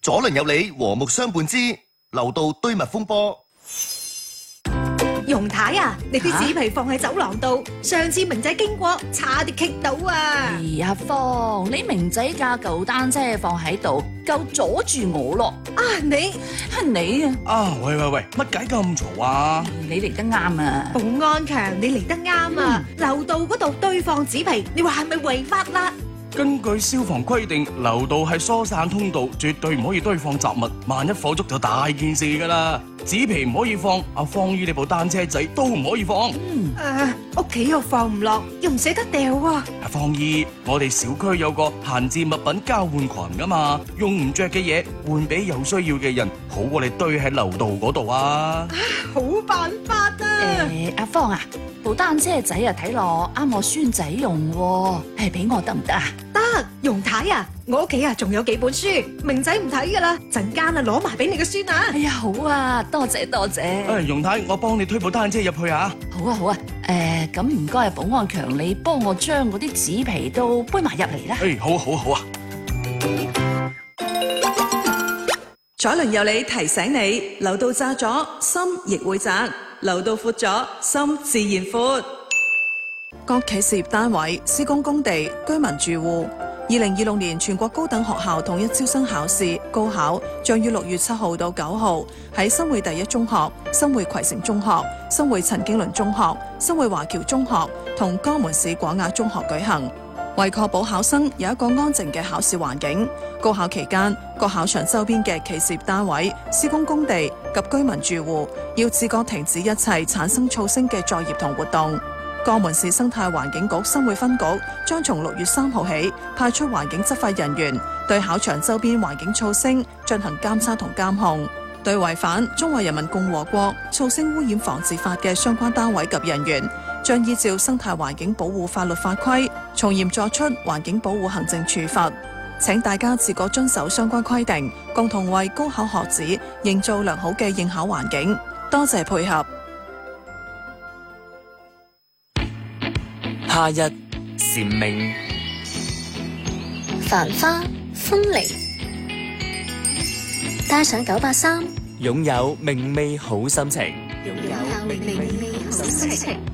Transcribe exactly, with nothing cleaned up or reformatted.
左鄰右里和睦相伴之樓道堆物風波。 容太啊，你啲紙皮放喺走廊度，上次明仔經過，差啲棘到啊！ 哎呀，芳，你明仔架舊單車放喺度，夠阻住我咯。 啊，你係你啊！ 啊，喂喂喂，乜解咁嘈啊？ 你嚟得啱啊！ 保安強，你嚟得啱啊！樓道嗰度堆放紙皮，你話係咪違法啦？ 根據消防規定，樓道係疏散通道，絕對唔可以堆放雜物。萬一火燭就大件事噶啦。紙皮唔可以放，阿芳姨你部單車仔都唔可以放。 嗯， 誒，屋企又放唔落，又唔捨得掉喎。 阿芳姨，我哋小區有個閒置物品交換群噶嘛，用唔着嘅嘢換俾有需要嘅人，好過你堆喺樓道嗰度啊。 好辦法啊！ 誒，阿芳啊，部單車仔啊睇落啱我孫仔用喎，係俾我得唔得啊？ 得，容太啊，我屋企啊仲有幾本書，明仔唔睇噶啦，陣間啊攞埋俾你個孫啊！ 哎呀，好啊，多謝多謝。 誒，容太，我幫你推部單車入去啊！ 好啊好啊，誒，咁唔該啊，保安強，你幫我將嗰啲紙皮都搬埋入嚟啦。 誒，好啊好啊好啊！ 左鄰右里提醒你，樓道窄咗，心亦會窄；樓道闊咗，心自然闊。國企事業單位、施工工地、居民住戶，二零二六年全國高等學校統一招生考試高考將於六月七號到九號喺新會第一中學、新會葵城中學、新會陳經綸中學、新會華僑中學同江門市廣雅中學舉行。為確保考生有一個安靜嘅考試環境，高考期間各考場周邊嘅企事業單位、施工工地及居民住戶要自覺停止一切產生噪聲嘅作業同活動。江門市生態環境局新會分局將從六月三號起派出環境執法人員對考場周邊環境噪聲進行監測同監控，對違反《中華人民共和國噪聲污染防治法》嘅相關單位及人員，將依照生態環境保護法律法規，從嚴作出環境保護行政處罰。請大家自覺遵守相關規定，共同為高考學子營造良好嘅應考環境。多謝配合。 夏日蟬鳴， 繁花風鈴，帶上九八三， 擁有明媚好心情。 擁有明媚好心情。